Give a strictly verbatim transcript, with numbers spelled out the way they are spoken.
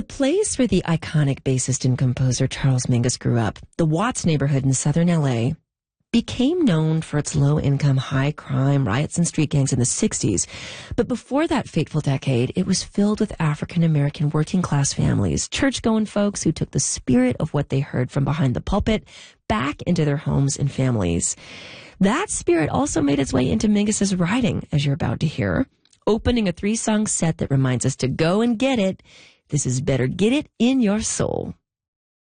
place where the iconic bassist and composer Charles Mingus grew up, the Watts neighborhood in southern L A, became known for its low-income, high-crime riots and street gangs in the sixties. But before that fateful decade, it was filled with African-American working-class families, church-going folks who took the spirit of what they heard from behind the pulpit back into their homes and families. That spirit also made its way into Mingus's writing, as you're about to hear, opening a three-song set that reminds us to go and get it. This is Better Get It in Your Soul.